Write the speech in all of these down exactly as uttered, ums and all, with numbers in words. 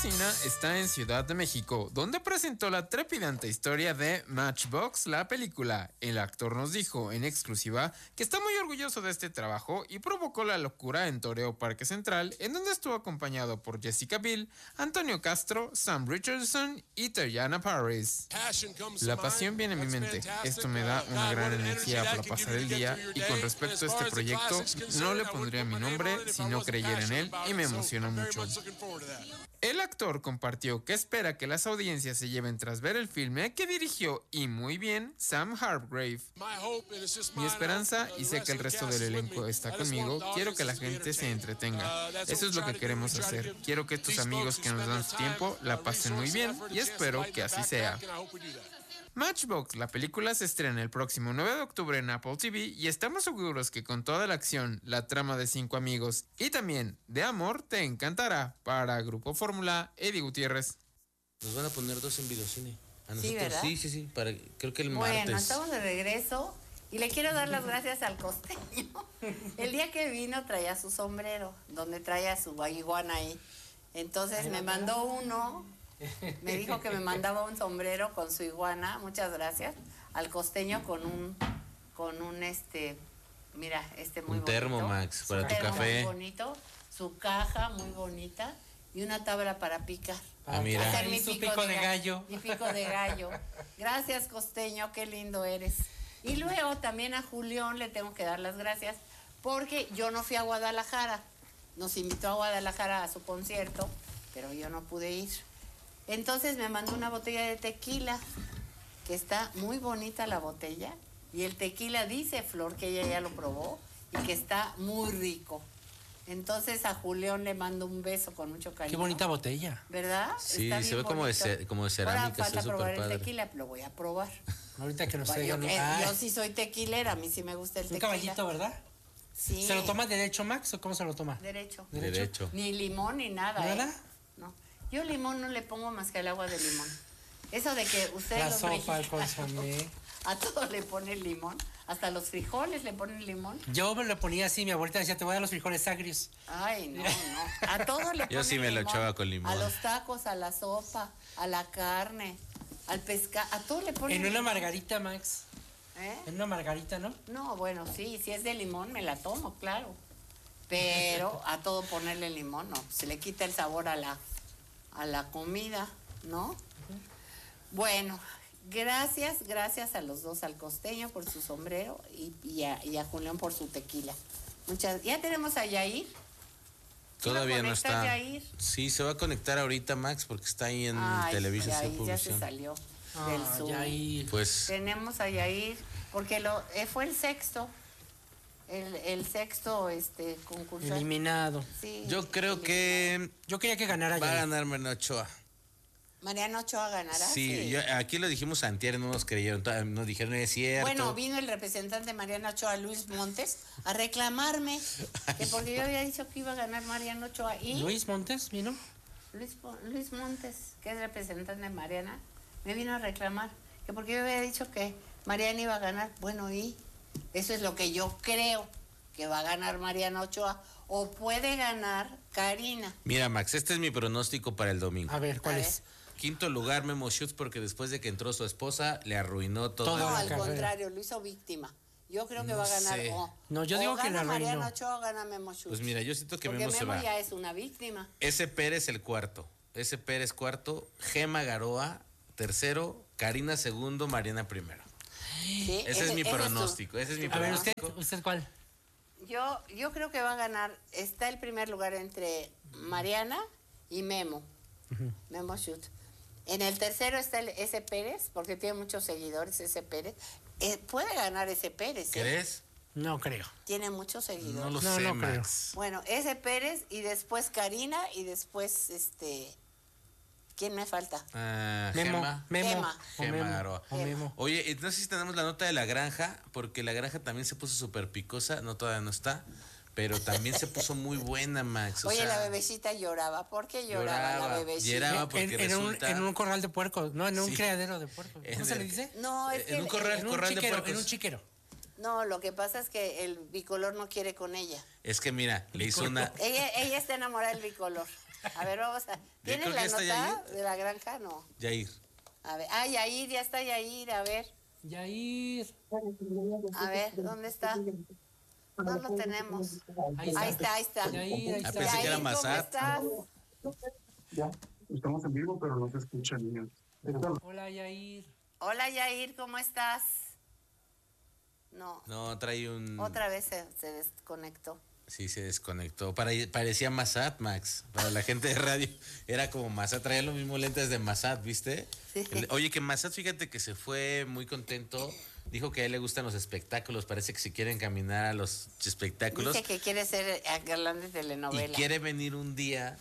Cocina está en Ciudad de México, donde presentó la trepidante historia de Matchbox, la película. El actor nos dijo en exclusiva que está muy orgulloso de este trabajo y provocó la locura en Toreo Parque Central, en donde estuvo acompañado por Jessica Biel, Antonio Castro, Sam Richardson y Teyana Parris. La pasión viene a mi mente. Esto me da una gran energía para pasar el día, y con respecto a este proyecto, no le pondría mi nombre si no creyera en él, y me emociona mucho. El actor compartió que espera que las audiencias se lleven tras ver el filme que dirigió, y muy bien, Sam Hargrave. Mi esperanza, y sé que el resto del elenco está conmigo, quiero que la gente se entretenga. Eso es lo que queremos hacer. Quiero que estos amigos que nos dan su tiempo la pasen muy bien, y espero que así sea. Matchbox, la película, se estrena el próximo nueve de octubre en Apple T V, y estamos seguros que con toda la acción, la trama de cinco amigos y también de amor te encantará. Para Grupo Fórmula, Eddie Gutiérrez. Nos van a poner dos en videocine. A nosotros, sí, ¿verdad? sí, sí, sí, para, creo que el bueno, martes. Bueno, estamos de regreso y le quiero dar las gracias al costeño. El día que vino traía su sombrero, donde traía su iguana ahí. Entonces me mandó uno... Me dijo que me mandaba un sombrero con su iguana, muchas gracias. Al costeño con un, con un este, mira, este muy un bonito. termo, Max, para un tu termo café. Muy bonito, su caja muy bonita y una tabla para picar. Ah, mira. Hacer mi su pico, pico de, de gallo. gallo. Mi pico de gallo. Gracias, costeño, qué lindo eres. Y luego también a Julián le tengo que dar las gracias porque yo no fui a Guadalajara. Nos invitó a Guadalajara a su concierto, pero yo no pude ir. Entonces me mandó una botella de tequila, que está muy bonita la botella, y el tequila dice Flor que ella ya lo probó y que está muy rico. Entonces a Julián le mando un beso con mucho cariño. Qué bonita botella. ¿Verdad? Sí, Está se ve como de, ce, como de cerámica. Ahora falta está probar padre. el tequila, lo voy a probar. Ahorita que nos Bueno, yo, traigan. eh, yo sí soy tequilera, a mí sí me gusta el un tequila. caballito, ¿verdad? Sí. ¿Se lo toma derecho, Max, o cómo se lo toma? Derecho. Derecho. Derecho. Ni limón ni nada. ¿Nada? ¿eh? No. Yo limón no le pongo más que el agua de limón. Eso de que ustedes La los sopa, el mexicanos, consomé. a todo le ponen limón, hasta los frijoles le ponen limón. Yo me lo ponía así, mi abuelita decía, te voy a dar los frijoles agrios. Ay, no, no. A todo le ponen Yo sí me lo limón. echaba con limón. A los tacos, a la sopa, a la carne, al pescado, a todo le ponen En una limón. margarita, Max. ¿Eh? En una margarita, ¿no? No, bueno, sí, si es de limón me la tomo, claro. Pero a todo ponerle limón, no. Se le quita el sabor a la, a la comida, ¿no? Uh-huh. Bueno, gracias, gracias a los dos, al costeño por su sombrero y, y, a, y a Julián por su tequila. Muchas. Ya tenemos a Yair. Todavía no está. Yair? Sí, se va a conectar ahorita, Max, porque está ahí en Ay, Televisa. Yair, ya se salió ah, del Zoom. Yair. Pues tenemos a Yair, porque lo eh, fue el sexto. El, el sexto este concursante. Eliminado. Sí, yo creo eliminado. que yo quería que ganara va Yair. a ganar Mariana Ochoa. Mariana Ochoa ganará. Sí, sí. Yo, aquí lo dijimos antier, no nos creyeron, nos dijeron es cierto. Bueno, vino el representante Mariana Ochoa, Luis Montes, a reclamarme que porque yo había dicho que iba a ganar Mariana Ochoa y Luis Montes vino. Luis, Luis Montes, que es representante de Mariana, me vino a reclamar que porque yo había dicho que Mariana iba a ganar. Bueno, y eso es lo que yo creo, que va a ganar Mariana Ochoa o puede ganar Karina. Mira, Max, este es mi pronóstico para el domingo. A ver, ¿cuál a es? Ver. Quinto lugar, Memo Schutz, porque después de que entró su esposa, le arruinó todo. Todo. No, al carrera. contrario, lo hizo víctima. Yo creo que No va a ganar. sé. O, No, yo o digo que gana la arruinó. Mariana Ochoa o gana Memo Schutz. Pues mira, yo siento que Porque Memo, Memo se va. ya es una víctima. Ese Pérez el cuarto. Ese Pérez cuarto. Gema Garoa tercero. Karina segundo. Mariana primero. ¿Sí? Ese, ese es mi ese pronóstico. Es ese es mi A ver, ¿usted, pronóstico. ¿usted cuál? Yo, yo creo que va a ganar. Está el primer lugar entre Mariana y Memo. Uh-huh. Memo Schutz. En el tercero está el ese Pérez, porque tiene muchos seguidores ese Pérez. Eh, puede ganar ese Pérez. ¿eh? ¿Crees? No creo. Tiene muchos seguidores. No lo no, sé, no Max. creo. Bueno, ese Pérez y después Karina y después este. ¿Quién me falta? Uh, Memo, Gema. Memo. Gema. O Gema Memo. Garoa. O Memo. Oye, no sé si tenemos la nota de la granja, porque la granja también se puso súper picosa, no todavía no está, pero también se puso muy buena, Max. O Oye, sea, la bebecita lloraba. ¿Por qué lloraba, lloraba, la bebecita? lloraba porque en, en resulta... un, en un corral de puercos, no, en un Sí. criadero de puercos. ¿Cómo En se el- le dice? No, es En que un corral, En un corral de chiquero, puercos. en un chiquero. No, lo que pasa es que el bicolor no quiere con ella. Es que mira, le hizo una... Ella, ella está enamorada del bicolor. A ver, vamos a... ¿Tienes creo la que está nota Yair. de la granja? No. Yair. A ver, ah, Yair, ya está Yair, a ver. Yair. A ver, ¿dónde está? No lo tenemos. Ahí está. Ahí está, ahí está. Yair, ahí Ah, está. pensé que era Yair, ¿cómo Massad. estás? Ya, estamos en vivo, pero no se escucha, niños. Hola, Yair. Hola Yair, ¿cómo estás? No, No, trae un... otra vez se, se desconectó. Sí, se desconectó. Pare- parecía Massad, Max. Para la gente de radio era como Massad. Traía los mismos lentes de Massad, ¿viste? Sí. El- oye, que Massad, fíjate que se fue muy contento. Dijo que a él le gustan los espectáculos. Parece que se quiere encaminar a los espectáculos. Dice que quiere ser galán de Y telenovela. quiere venir un día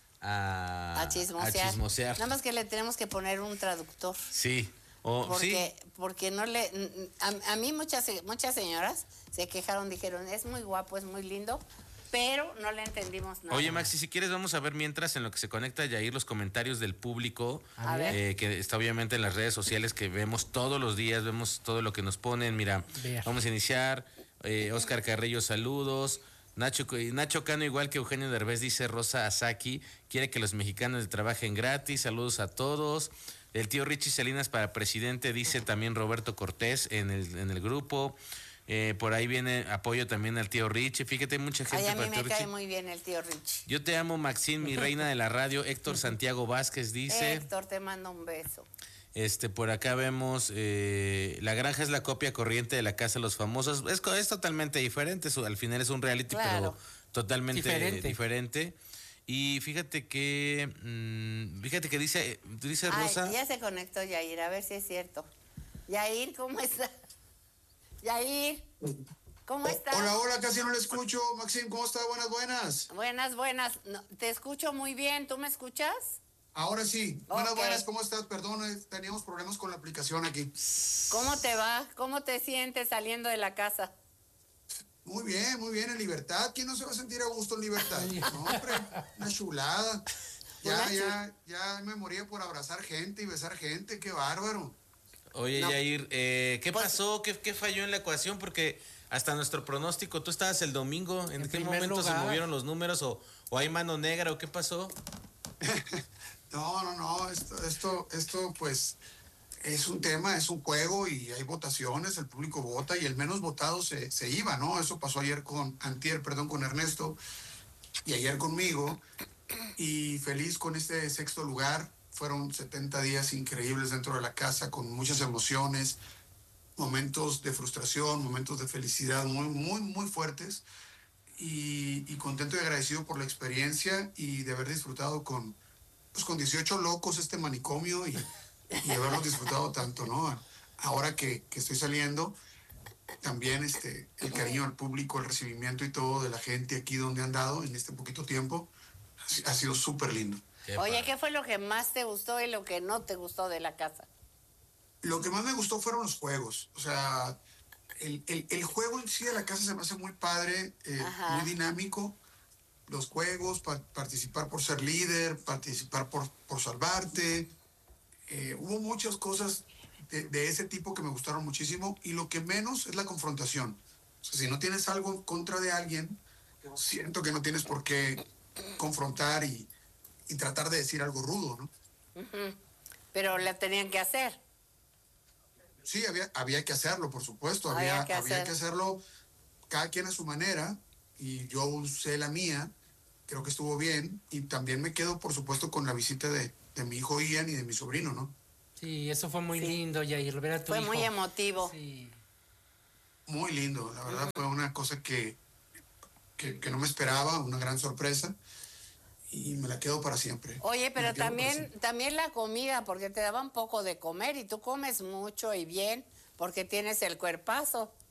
a, A chismosear. a chismosear. Nada más que le tenemos que poner un traductor. Sí. O, Porque, sí. porque no le... A, a mí muchas, muchas señoras se quejaron, dijeron, es muy guapo, es muy lindo, pero no le entendimos nada. Oye, Maxi, si quieres vamos a ver mientras en lo que se conecta Yair los comentarios del público, A ver. eh, que está obviamente en las redes sociales que vemos todos los días, vemos todo lo que nos ponen. Mira, Vea. vamos a iniciar. Eh, Oscar Carrillo, saludos. Nacho, Nacho Cano, igual que Eugenio Derbez, dice Rosa Asaki, quiere que los mexicanos trabajen gratis. Saludos a todos. El tío Richie Salinas para presidente, dice también Roberto Cortés en el, en el grupo. Eh, por ahí viene apoyo también al tío Richie. Fíjate, hay mucha gente Ay, a para mí el tío me cae Richie. muy bien el tío Rich. Yo te amo, Maxine, mi reina de la radio. Héctor Santiago Vázquez dice. Héctor, te mando un beso. Este, por acá vemos, eh, La Granja es la copia corriente de La Casa de los Famosos. Es, co- es totalmente diferente, su- al final es un reality, Claro. pero totalmente Diferente. diferente. Y fíjate que, mm, fíjate que dice, dice Ay, Rosa. ya se conectó Yair, a ver si es cierto. Yair, ¿cómo estás? Yair, ¿cómo estás? Hola, hola, casi no le escucho. Maxim, ¿cómo está? Buenas, buenas. Buenas, buenas. No, te escucho muy bien, ¿tú me escuchas? Ahora sí. Buenas, Ok. buenas, ¿cómo estás? Perdón, eh, teníamos problemas con la aplicación aquí. ¿Cómo te va? ¿Cómo te sientes saliendo de la casa? Muy bien, muy bien, en libertad. ¿Quién no se va a sentir a gusto en libertad? No, hombre, una chulada. Ya, Una ya, ya me moría por abrazar gente y besar gente. Qué bárbaro. Oye, No. Yair, eh, ¿qué Pues- pasó? ¿Qué, ¿Qué falló en la ecuación? Porque hasta nuestro pronóstico, tú estabas el domingo. ¿En, En qué primer momento se lugar. movieron los números? ¿O, o hay mano negra? ¿O qué pasó? No, no, no, esto, esto, esto, pues, es un tema, es un juego y hay votaciones, el público vota y el menos votado se, se iba, ¿no? Eso pasó ayer con, antier, perdón, con Ernesto y ayer conmigo y feliz con este sexto lugar. Fueron setenta días increíbles dentro de la casa con muchas emociones, momentos de frustración, momentos de felicidad muy, muy, muy fuertes y, y contento y agradecido por la experiencia y de haber disfrutado con, pues con dieciocho locos este manicomio y, y haberlo disfrutado tanto, ¿no? Ahora que, que estoy saliendo, también este, el cariño del público, el recibimiento y todo de la gente aquí donde han dado en este poquito tiempo, ha, si- ha sido súper lindo. Qué Oye, padre. ¿qué fue lo que más te gustó y lo que no te gustó de la casa? Lo que más me gustó fueron los juegos, o sea, el, el, el juego en sí de la casa se me hace muy padre, eh, Ajá. muy dinámico. Los juegos, pa- participar por ser líder, participar por, por salvarte. Eh, hubo muchas cosas de, de ese tipo que me gustaron muchísimo y lo que menos es la confrontación. O sea, si no tienes algo en contra de alguien, siento que no tienes por qué confrontar y, y tratar de decir algo rudo, ¿no? Ujú. Pero la tenían que hacer. Sí, había, había que hacerlo, por supuesto. Había Había, que había hacer. que hacerlo cada quien a su manera y yo usé la mía. Creo que estuvo bien y también me quedo, por supuesto, con la visita de, de mi hijo Ian y de mi sobrino, ¿no? Sí, eso fue muy Sí. lindo, Yair, ver a tu Fue hijo. muy emotivo. Sí. Muy lindo, la verdad fue una cosa que, que, que no me esperaba, una gran sorpresa y me la quedo para siempre. Oye, Me pero la quedo para también, siempre. también la comida, porque te daban poco de comer y tú comes mucho y bien, porque tienes el cuerpazo.